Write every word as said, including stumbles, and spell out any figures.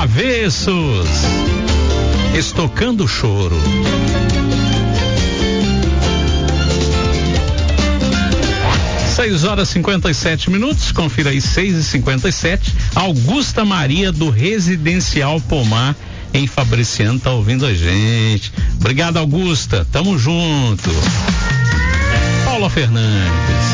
Travessos, Estocando Choro. seis horas e cinquenta e sete minutos, confira aí, seis e cinquenta e sete. Augusta Maria do Residencial Pomar em Fabriciano tá ouvindo a gente. Obrigado, Augusta, tamo junto. Paula Fernandes.